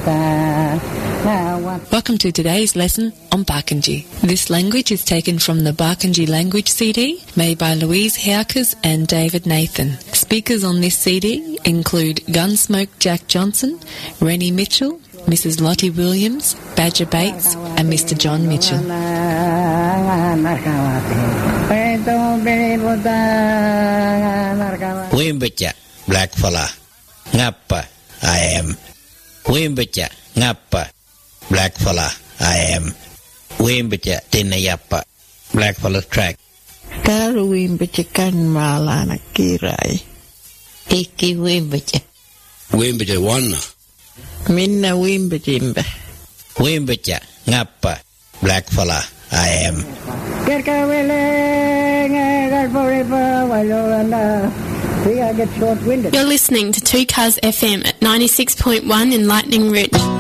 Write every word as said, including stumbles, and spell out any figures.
Welcome to today's lesson on Barkindji. This language is taken from the Barkindji language C D made by Louise Howkers and David Nathan. Speakers on this C D include Gunsmoke Jack Johnson, Rennie Mitchell, Missus Lottie Williams, Badger Bates and Mister John Mitchell. Wimbacha, blackfella, ngappa, I am. Wimbacha, ngappa, blackfella, I am. Wimbacha, tinayappa, blackfella track. Karu wimbacha kan malana kirai. Iki wimbacha. Wimbacha wana. Minna wimbachimba. Wimbacha, ngappa, blackfella, I am. You're listening to two Cars F M at ninety-six point one in Lightning Ridge.